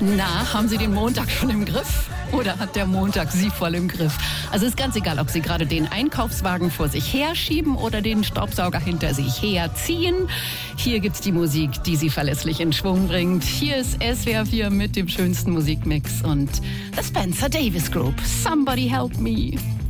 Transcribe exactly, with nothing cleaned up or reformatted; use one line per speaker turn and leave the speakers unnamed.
Na, haben Sie den Montag schon im Griff? Oder hat der Montag Sie voll im Griff? Also ist ganz egal, ob Sie gerade den Einkaufswagen vor sich herschieben oder den Staubsauger hinter sich herziehen. Hier gibt's die Musik, die Sie verlässlich in Schwung bringt. Hier ist S W R vier mit dem schönsten Musikmix und The Spencer Davis Group. Somebody help me.